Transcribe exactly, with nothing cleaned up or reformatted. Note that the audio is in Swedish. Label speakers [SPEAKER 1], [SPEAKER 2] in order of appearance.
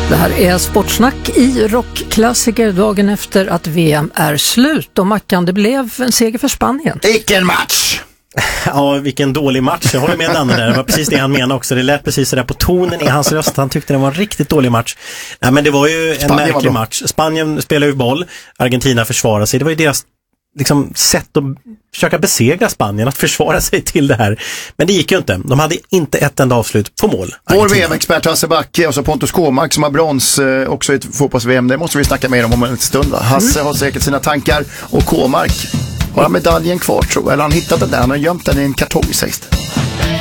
[SPEAKER 1] Det här är Sportsnack i Rockklassiker dagen efter att V M är slut. Och Mackan, det blev en seger för Spanien.
[SPEAKER 2] Vilken match!
[SPEAKER 3] Ja, vilken dålig match. Jag håller med Danne där. Det var precis det han menade också. Det lät precis sådär på tonen i hans röst. Han tyckte det var en riktigt dålig match. Nej, men det var ju en
[SPEAKER 2] Spanien
[SPEAKER 3] märklig match. Spanien spelar ju boll. Argentina försvarar sig. Det var ju deras liksom, sätt att försöka besegra Spanien, att försvara sig till det här. Men det gick ju inte. De hade inte ett enda avslut på mål.
[SPEAKER 2] Argentina. Vår V M-expert Hasse Backe och så Pontus Kåmark som har brons eh, också i ett fotbolls-V M. Det måste vi snacka mer om om en stund. Va? Hasse mm. har säkert sina tankar och Kåmark har han medaljen kvar, tror jag. Eller han hittat den där. Han har gömt den i en kartong, sägs det.